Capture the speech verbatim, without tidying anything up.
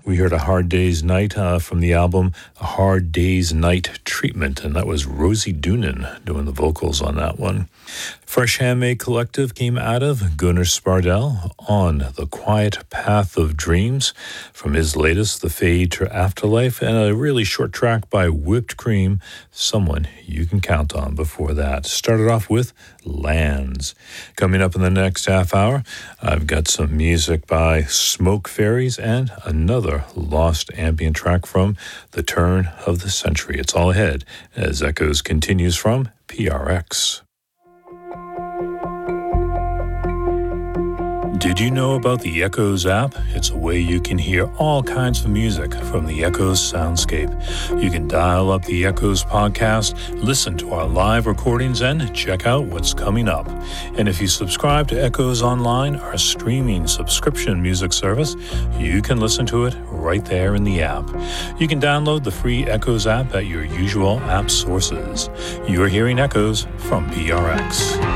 We heard A Hard Day's Night uh, from the album A Hard Day's Night Treatment, and that was Rosie Doonan doing the vocals on that one. Fresh Handmade Collective came out of Gunnar Spardell on The Quiet Path of Dreams from his latest, The Fade to Afterlife, and a really short track by Whipped Cream, Someone You Can Count On before that. Started off with Lands. Coming up in the next half hour, I've got some music by Smoke Fairies and another lost ambient track from the turn of the century. It's all ahead as Echoes continues from P R X. Did you know about the Echoes app? It's a way you can hear all kinds of music from the Echoes soundscape. You can dial up the Echoes podcast, listen to our live recordings, and check out what's coming up. And if you subscribe to Echoes Online, our streaming subscription music service, you can listen to it right there in the app. You can download the free Echoes app at your usual app sources. You're hearing Echoes from P R X.